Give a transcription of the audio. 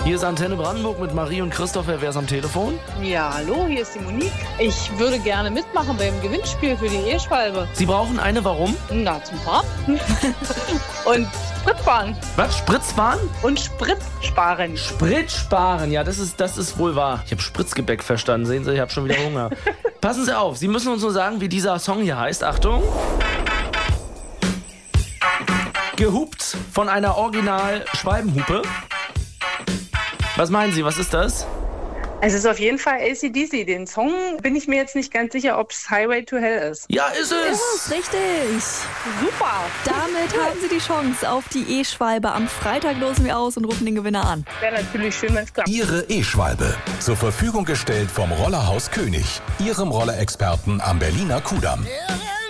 Hier ist Antenne Brandenburg mit Marie und Christopher. Wer ist am Telefon? Ja, hallo, hier ist die Monique. Ich würde gerne mitmachen beim Gewinnspiel für die E-Schwalbe. Sie brauchen eine, warum? Na, zum Fahren. Und Spritfahren. Was? Spritzfahren? Und Sprit sparen. Sprit sparen, ja, das ist wohl wahr. Ich habe Spritzgebäck verstanden, sehen Sie, ich habe schon wieder Hunger. Passen Sie auf, Sie müssen uns nur sagen, wie dieser Song hier heißt. Achtung. Gehupt von einer Original-Schwalbenhupe. Was meinen Sie, was ist das? Es ist auf jeden Fall AC/DC. Den Song bin ich mir jetzt nicht ganz sicher, ob es Highway to Hell ist. Ja, ist es! Ist richtig. Super. Damit haben Sie die Chance auf die E-Schwalbe. Am Freitag losen wir aus und rufen den Gewinner an. Wäre natürlich schön, wenn es klappt. Ihre E-Schwalbe. Zur Verfügung gestellt vom Rollerhaus König. Ihrem Rollerexperten am Berliner Kudamm.